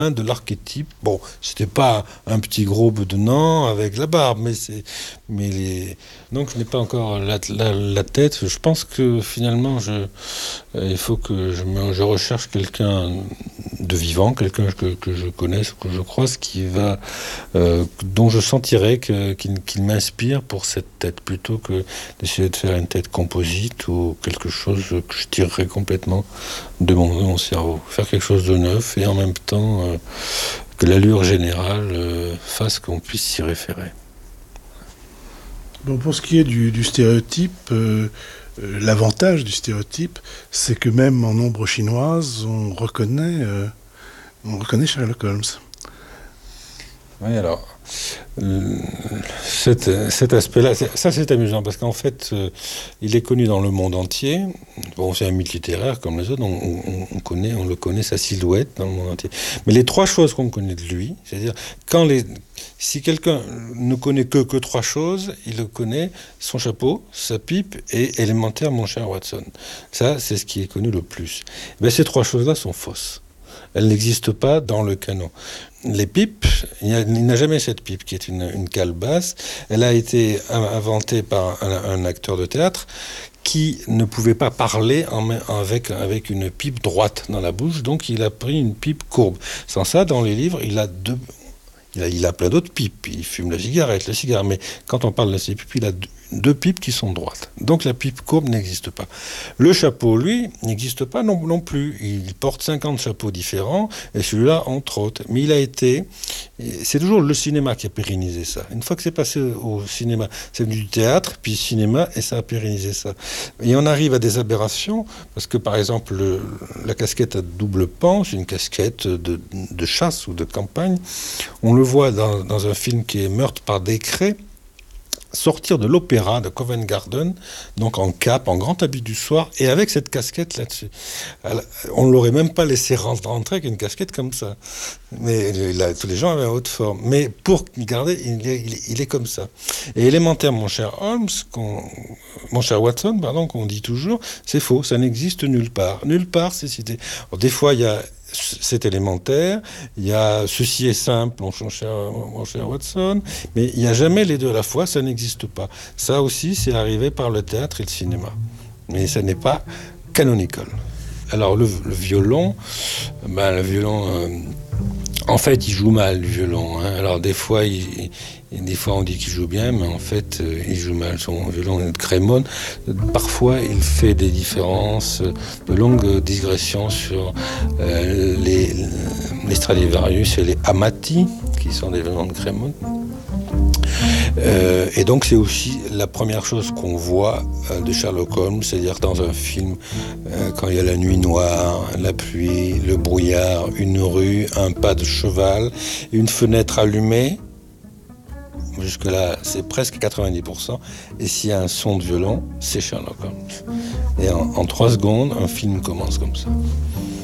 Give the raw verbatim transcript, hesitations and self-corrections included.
de l'archétype. Bon, c'était pas un petit gros bedonnant avec la barbe, mais c'est, mais les, donc je n'ai pas encore la, la, la tête. Je pense que finalement, je, euh, il faut que je, me, je recherche quelqu'un de vivant, quelqu'un que, que je connaisse, que je croise, qui va, euh, dont je sentirais que, qu'il, qu'il m'inspire pour cette tête, plutôt que d'essayer de faire une tête composite ou quelque chose que je tirerais complètement de mon, de mon cerveau. Faire quelque chose de neuf et en même temps euh, que l'allure générale euh, fasse qu'on puisse s'y référer. Bon, pour ce qui est du, du stéréotype, euh, euh, l'avantage du stéréotype, c'est que même en ombre chinoise, on reconnaît, euh, on reconnaît Sherlock Holmes. Oui, alors, euh, cet, cet aspect-là, c'est, ça c'est amusant, parce qu'en fait, euh, il est connu dans le monde entier. Bon, c'est un mythe littéraire comme les autres, on, on, on, connaît, on le connaît, sa silhouette dans le monde entier. Mais les trois choses qu'on connaît de lui, c'est-à-dire, quand les, si quelqu'un ne connaît que, que trois choses, il le connaît, son chapeau, sa pipe et élémentaire, mon cher Watson. Ça, c'est ce qui est connu le plus. Mais ces trois choses-là sont fausses. Elle n'existe pas dans le canon. Les pipes, il n'y a, il n'y a jamais cette pipe qui est une, une calebasse. Elle a été inventée par un, un acteur de théâtre qui ne pouvait pas parler en, avec, avec une pipe droite dans la bouche, donc il a pris une pipe courbe. Sans ça, dans les livres, il a deux... Il a, il a plein d'autres pipes, il fume la cigarette, la cigare, mais quand on parle de ses pipes, il a deux, deux pipes qui sont droites. Donc la pipe courbe n'existe pas. Le chapeau, lui, n'existe pas non, non plus. Il porte cinquante chapeaux différents, et celui-là, entre autres. Mais il a été... C'est toujours le cinéma qui a pérennisé ça. Une fois que c'est passé au cinéma, c'est venu du théâtre, puis cinéma, et ça a pérennisé ça. Et on arrive à des aberrations, parce que par exemple, le, la casquette à double pan, c'est une casquette de, de chasse ou de campagne. On le voit dans, dans un film qui est Meurtre par décret, sortir de l'opéra de Covent Garden, donc en cape, en grand habit du soir, et avec cette casquette là-dessus. Alors, on ne l'aurait même pas laissé rentrer avec une casquette comme ça. Mais là, tous les gens avaient haute forme. Mais pour garder, il est, il est, il est comme ça. Et élémentaire, mon cher Holmes, qu'on, mon cher Watson, pardon, qu'on dit toujours, c'est faux, ça n'existe nulle part. Nulle part, c'est cité. Alors, des fois, il y a... c'est élémentaire, il y a ceci est simple, mon cher, mon cher Watson, mais il n'y a jamais les deux à la fois, ça n'existe pas. Ça aussi, c'est arrivé par le théâtre et le cinéma. Mais ça n'est pas canonical. Alors, le, le violon, ben, le violon, euh, en fait, il joue mal, le violon. Hein. Alors, des fois, il, il, des fois, on dit qu'il joue bien, mais en fait, euh, il joue mal. Son violon est de Crémone. Parfois, il fait des différences, de longues digressions sur euh, les, les Stradivarius et les Amati, qui sont des violons de Crémone. Euh, et donc c'est aussi la première chose qu'on voit euh, de Sherlock Holmes, c'est-à-dire dans un film, euh, quand il y a la nuit noire, la pluie, le brouillard, une rue, un pas de cheval, une fenêtre allumée, jusque-là c'est presque quatre-vingt-dix pour cent, et s'il y a un son de violon, c'est Sherlock Holmes. Et en, en trois secondes, un film commence comme ça.